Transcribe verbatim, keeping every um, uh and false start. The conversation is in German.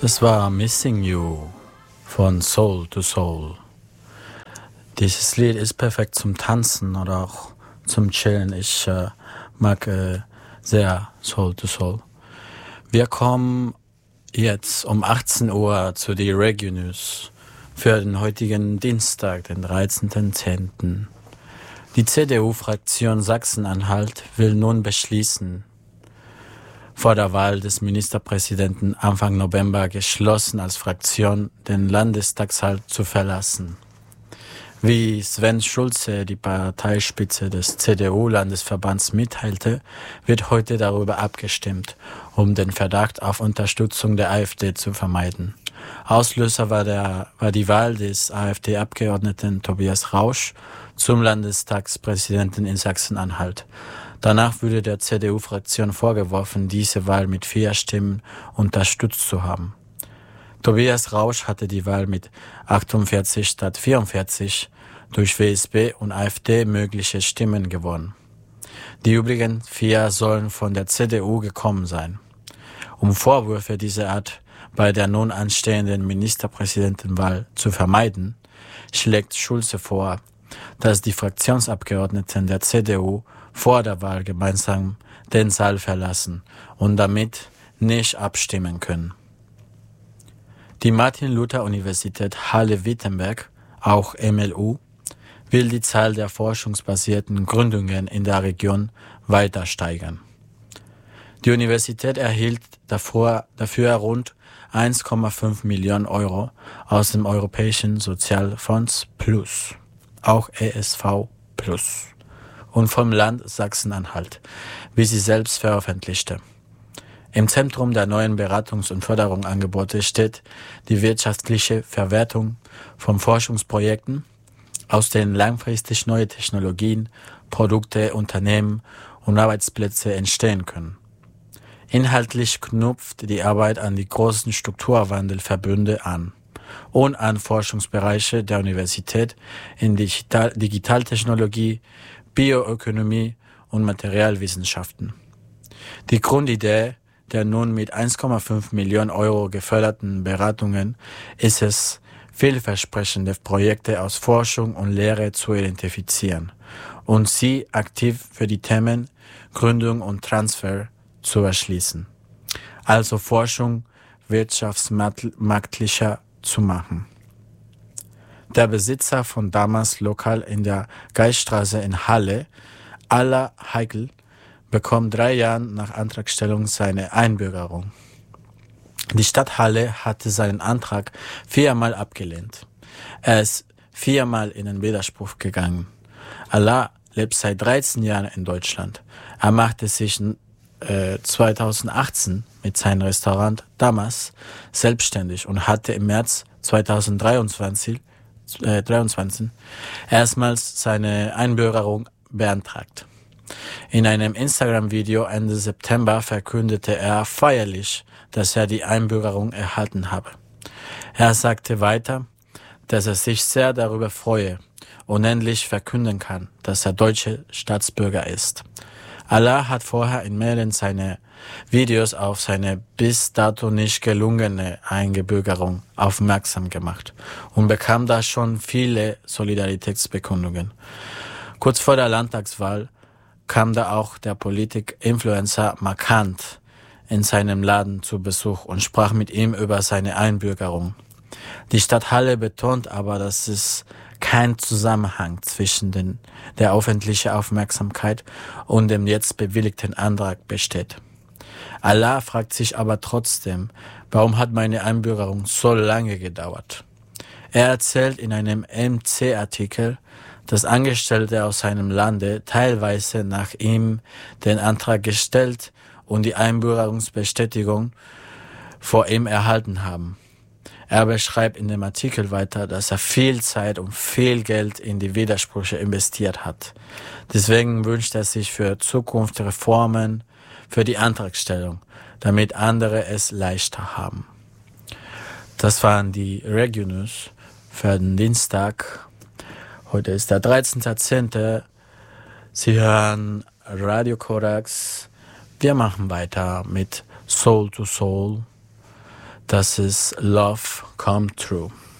Das war Missing You von Soul to Soul. Dieses Lied ist perfekt zum Tanzen oder auch zum Chillen. Ich äh, mag äh, sehr Soul to Soul. Wir kommen jetzt um achtzehn Uhr zu die Reggae News für den heutigen Dienstag, den dreizehnten zehnten Die C D U-Fraktion Sachsen-Anhalt will nun beschließen, vor der Wahl des Ministerpräsidenten Anfang November geschlossen als Fraktion den Landestagssaal zu verlassen. Wie Sven Schulze, die Parteispitze des C D U-Landesverbands, mitteilte, wird heute darüber abgestimmt, um den Verdacht auf Unterstützung der AfD zu vermeiden. Auslöser war, der, war die Wahl des AfD-Abgeordneten Tobias Rausch zum Landestagspräsidenten in Sachsen-Anhalt. Danach wurde der C D U-Fraktion vorgeworfen, diese Wahl mit vier Stimmen unterstützt zu haben. Tobias Rausch hatte die Wahl mit achtundvierzig statt vierundvierzig durch W S B und AfD mögliche Stimmen gewonnen. Die übrigen vier sollen von der C D U gekommen sein. Um Vorwürfe dieser Art bei der nun anstehenden Ministerpräsidentenwahl zu vermeiden, schlägt Schulze vor, dass die Fraktionsabgeordneten der C D U vor der Wahl gemeinsam den Saal verlassen und damit nicht abstimmen können. Die Martin-Luther-Universität Halle-Wittenberg, auch M L U, will die Zahl der forschungsbasierten Gründungen in der Region weiter steigern. Die Universität erhielt dafür, dafür rund eins Komma fünf Millionen Euro aus dem Europäischen Sozialfonds Plus, auch E S V Plus, und vom Land Sachsen-Anhalt, wie sie selbst veröffentlichte. Im Zentrum der neuen Beratungs- und Förderungsangebote steht die wirtschaftliche Verwertung von Forschungsprojekten, aus denen langfristig neue Technologien, Produkte, Unternehmen und Arbeitsplätze entstehen können. Inhaltlich knüpft die Arbeit an die großen Strukturwandelverbünde an und an Forschungsbereiche der Universität in Digital- Digitaltechnologie, Bioökonomie und Materialwissenschaften. Die Grundidee der nun mit eins Komma fünf Millionen Euro geförderten Beratungen ist es, vielversprechende Projekte aus Forschung und Lehre zu identifizieren und sie aktiv für die Themen Gründung und Transfer zu erschließen, also Forschung wirtschaftsmarktlicher zu machen. Der Besitzer von damals Lokal in der Geiststraße in Halle, Alla Heikel, bekommt drei Jahre nach Antragstellung seine Einbürgerung. Die Stadt Halle hatte seinen Antrag viermal abgelehnt. Er ist viermal in den Widerspruch gegangen. Alla lebt seit dreizehn Jahren in Deutschland. Er machte sich äh, zweitausendachtzehn mit seinem Restaurant Damas selbstständig und hatte im März zweitausenddreiundzwanzig äh, dreiundzwanzig erstmals seine Einbürgerung beantragt. In einem Instagram-Video Ende September verkündete er feierlich, dass er die Einbürgerung erhalten habe. Er sagte weiter, dass er sich sehr darüber freue und endlich verkünden kann, dass er deutscher Staatsbürger ist. Allah hat vorher in mehreren seiner Videos auf seine bis dato nicht gelungene Einbürgerung aufmerksam gemacht und bekam da schon viele Solidaritätsbekundungen. Kurz vor der Landtagswahl kam da auch der Politik-Influencer Markant in seinem Laden zu Besuch und sprach mit ihm über seine Einbürgerung. Die Stadt Halle betont aber, dass es kein Zusammenhang zwischen den, der öffentlichen Aufmerksamkeit und dem jetzt bewilligten Antrag besteht. Allah fragt sich aber trotzdem, warum hat meine Einbürgerung so lange gedauert? Er erzählt in einem M C-Artikel, dass Angestellte aus seinem Lande teilweise nach ihm den Antrag gestellt und die Einbürgerungsbestätigung vor ihm erhalten haben. Er beschreibt in dem Artikel weiter, dass er viel Zeit und viel Geld in die Widersprüche investiert hat. Deswegen wünscht er sich für Zukunft Reformen für die Antragstellung, damit andere es leichter haben. Das waren die Reggae News für den Dienstag. Heute ist der dreizehnte zehnte Sie hören Radio Korax. Wir machen weiter mit Soul to Soul. Das ist Love Come True.